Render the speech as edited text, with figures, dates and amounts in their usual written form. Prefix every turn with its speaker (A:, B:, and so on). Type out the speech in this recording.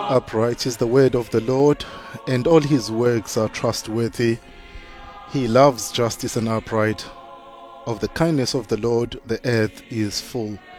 A: Upright is the word of the Lord, and all his works are trustworthy. He loves justice and upright. Of the kindness of the Lord, the earth is full.